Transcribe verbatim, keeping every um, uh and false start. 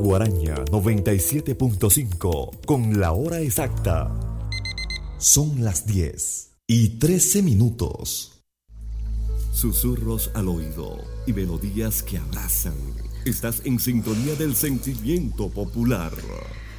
Guaraña noventa y siete punto cinco con la hora exacta. Son las diez y trece minutos. Susurros al oído y melodías que abrazan. Estás en sintonía del sentimiento popular.